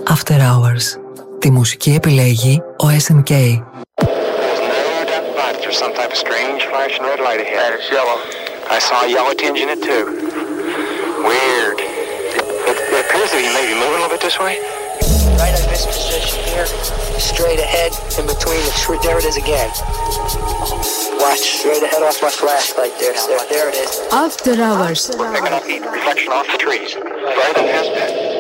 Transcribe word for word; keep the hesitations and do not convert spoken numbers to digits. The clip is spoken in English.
After Hours. Τη μουσική επιλέγει ο ες εν κέι. There's some type of strange flashing red light ahead. And it's yellow. I saw a yellow tinge in it too. Weird. It, it, it appears that he may be moving a little bit this way. Right at this position here, straight ahead, in between the tree. There it is again. Watch, straight ahead off my flashlight there. There, there it is. After Hours. We're picking up heat reflection off the trees. Right on past that.